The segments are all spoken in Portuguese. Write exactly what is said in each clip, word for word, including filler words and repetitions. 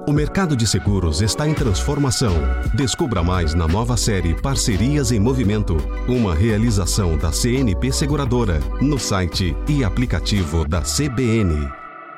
O mercado de seguros está em transformação. Descubra mais na nova série Parcerias em Movimento, uma realização da C N P Seguradora, no site e aplicativo da C B N.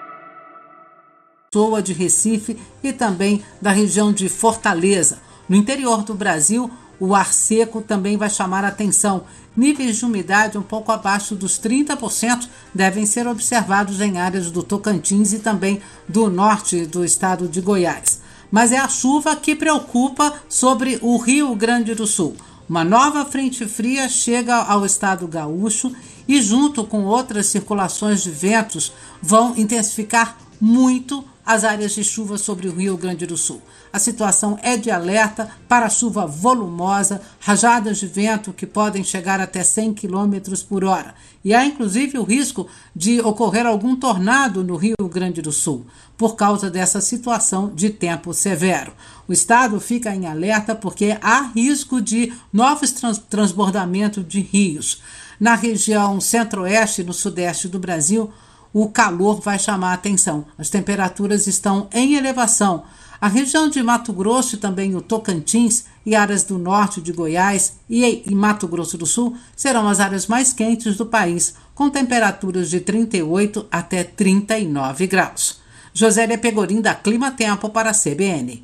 Pessoa de Recife e também da região de Fortaleza. No interior do Brasil, o ar seco também vai chamar a atenção. Níveis de umidade um pouco abaixo dos trinta por cento devem ser observados em áreas do Tocantins e também do norte do estado de Goiás. Mas é a chuva que preocupa sobre o Rio Grande do Sul. Uma nova frente fria chega ao estado gaúcho e, junto com outras circulações de ventos, vão intensificar muito as áreas de chuva sobre o Rio Grande do Sul. A situação é de alerta para chuva volumosa, rajadas de vento que podem chegar até cem quilômetros por hora. E há inclusive o risco de ocorrer algum tornado no Rio Grande do Sul, por causa dessa situação de tempo severo. O estado fica em alerta porque há risco de novos trans- transbordamentos de rios. Na região centro-oeste e no sudeste do Brasil, o calor vai chamar a atenção. As temperaturas estão em elevação. A região de Mato Grosso e também o Tocantins e áreas do norte de Goiás e em Mato Grosso do Sul serão as áreas mais quentes do país, com temperaturas de trinta e oito até trinta e nove graus. Josélia Pegorim, da Clima Tempo, para a C B N.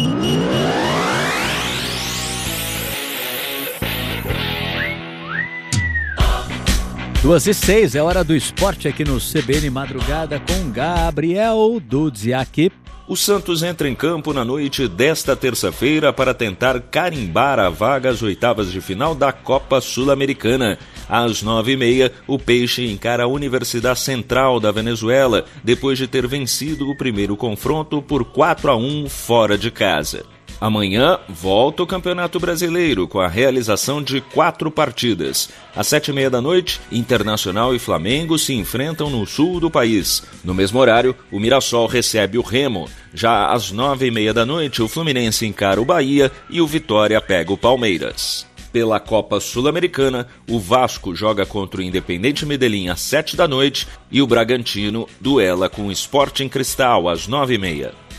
Duas e seis, é hora do esporte aqui no C B N Madrugada com Gabriel Dudziak. O Santos entra em campo na noite desta terça-feira para tentar carimbar a vaga às oitavas de final da Copa Sul-Americana. Às nove e meia, o Peixe encara a Universidade Central da Venezuela, depois de ter vencido o primeiro confronto por quatro a um fora de casa. Amanhã volta o Campeonato Brasileiro com a realização de quatro partidas. Às sete e meia da noite, Internacional e Flamengo se enfrentam no sul do país. No mesmo horário, o Mirassol recebe o Remo. Já às nove e meia da noite, o Fluminense encara o Bahia e o Vitória pega o Palmeiras. Pela Copa Sul-Americana, o Vasco joga contra o Independente Medellín às sete da noite e o Bragantino duela com o Sporting Cristal às nove e meia.